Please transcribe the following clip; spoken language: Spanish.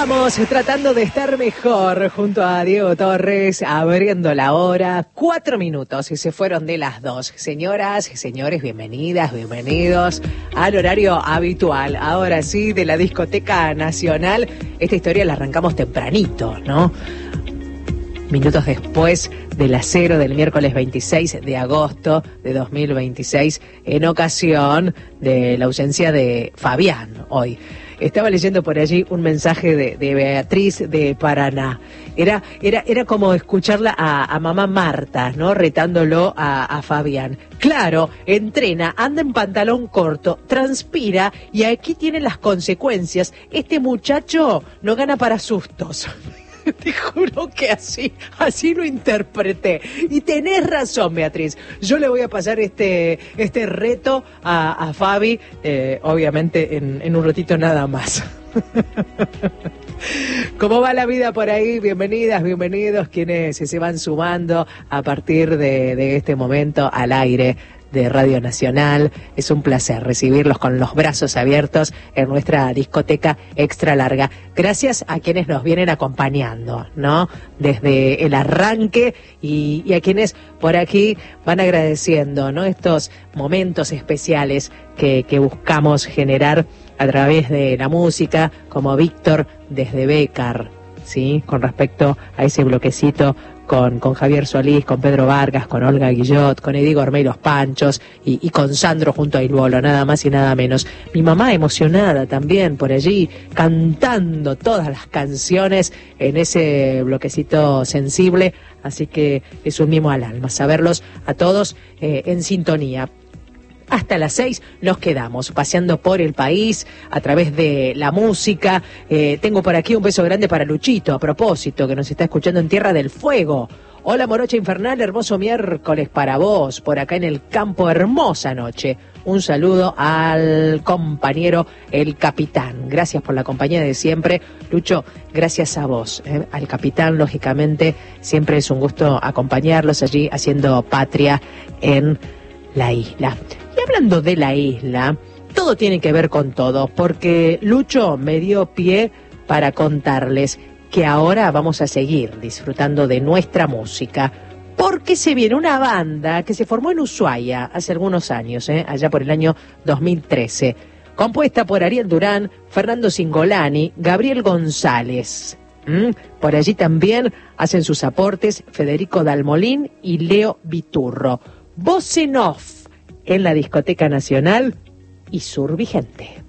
Vamos tratando de estar mejor junto a Diego Torres, abriendo la hora. 4 minutos y se fueron de las 2. Señoras y señores, bienvenidas, bienvenidos al horario habitual. Ahora sí, de la Discoteca Nacional. Esta historia la arrancamos tempranito, ¿no? Minutos después de las 0 del miércoles 26 de agosto de 2026, en ocasión de la ausencia de Fabián hoy. Estaba leyendo por allí un mensaje de Beatriz de Paraná. Era como escucharla a mamá Marta, ¿no? Retándolo a Fabián. Claro, entrena, anda en pantalón corto, transpira y aquí tiene las consecuencias. Este muchacho no gana para sustos. Te juro que así lo interpreté. Y tenés razón, Beatriz. Yo le voy a pasar este reto a Fabi, obviamente en un ratito nada más. ¿Cómo va la vida por ahí? Bienvenidas, bienvenidos quienes se van sumando a partir de este momento al aire de Radio Nacional. Es un placer recibirlos con los brazos abiertos en nuestra discoteca extra larga. Gracias a quienes nos vienen acompañando, ¿no? Desde el arranque y a quienes por aquí van agradeciendo, ¿no? Estos momentos especiales que buscamos generar a través de la música, como Víctor desde Bécar, ¿sí? Con respecto a ese bloquecito con Javier Solís, con Pedro Vargas, con Olga Guillot, con Eddie Gourmet y los Panchos, y con Sandro junto a Ilbolo, nada más y nada menos. Mi mamá emocionada también por allí, cantando todas las canciones en ese bloquecito sensible, así que es un mimo al alma saberlos a todos en sintonía. Hasta las 6 nos quedamos paseando por el país a través de la música. Tengo por aquí un beso grande para Luchito, a propósito, que nos está escuchando en Tierra del Fuego. Hola, Morocha Infernal, hermoso miércoles para vos, por acá en el campo, hermosa noche. Un saludo al compañero El Capitán. Gracias por la compañía de siempre. Lucho, gracias a vos, al Capitán, lógicamente. Siempre es un gusto acompañarlos allí haciendo patria en la isla. Y hablando de la isla, todo tiene que ver con todo, porque Lucho me dio pie para contarles que ahora vamos a seguir disfrutando de nuestra música, porque se viene una banda que se formó en Ushuaia hace algunos años, allá por el año 2013, compuesta por Ariel Durán, Fernando Singolani, Gabriel González. Por allí también hacen sus aportes Federico Dalmolín y Leo Viturro. Voz en off en la Discoteca Nacional y Sur Vigente.